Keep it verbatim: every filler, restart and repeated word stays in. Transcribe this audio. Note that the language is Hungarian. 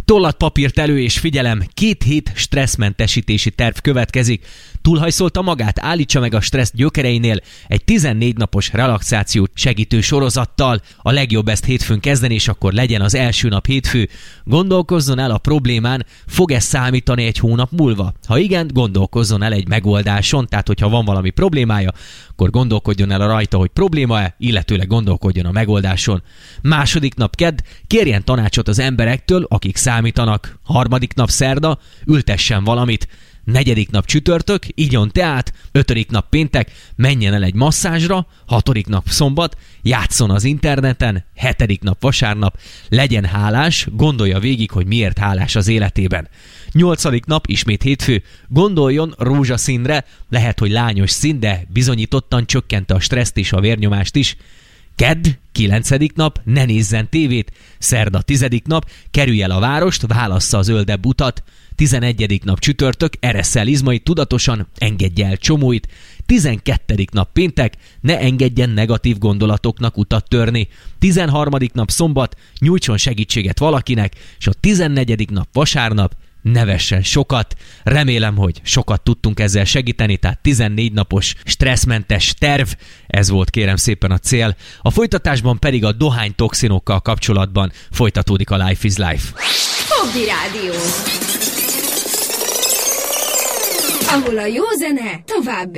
Tollat, papírt elő és figyelem, két hét stresszmentesítési terv következik. Túlhajszolta magát, állítsa meg a stressz gyökereinél egy tizennégy napos relaxációt segítő sorozattal. A legjobb ezt hétfőn kezdeni, és akkor legyen az első nap hétfő. Gondolkozzon el a problémán, fog ez számítani egy hónap múlva? Ha igen, gondolkozzon el egy megoldáson, tehát hogyha van valami problémája, akkor gondolkodjon el a rajta, hogy probléma-e, illetőleg gondolkodjon a megoldáson. Második nap kedd, kérjen tanácsot az emberektől, akik számítanak. Harmadik nap szerda, ültessen valamit. Negyedik nap csütörtök, igyon teát. Ötödik nap péntek, menjen el egy masszázsra. Hatodik nap szombat, játszon az interneten. Hetedik nap vasárnap, legyen hálás, gondolja végig, hogy miért hálás az életében. Nyolcadik nap, ismét hétfő, gondoljon rózsaszínre, lehet, hogy lányos szín, de bizonyítottan csökkente a stresszt és a vérnyomást is. Kedd, kilencedik nap, ne nézzen tévét. Szerda, tizedik nap, kerülj el a várost, válassza a zöldebb utat. Tizenegyedik nap csütörtök, eresszel izmait tudatosan, engedje el csomóit. Tizenkettedik nap péntek, ne engedjen negatív gondolatoknak utat törni. Tizenharmadik nap szombat, nyújtson segítséget valakinek, és a tizennegyedik nap vasárnap, nevessen sokat. Remélem, hogy sokat tudtunk ezzel segíteni, tehát tizennégy napos stresszmentes terv, ez volt kérem szépen a cél. A folytatásban pedig a dohánytoxinokkal kapcsolatban folytatódik a Life is Life. Fogdi Rádió, ahol a jó zene tovább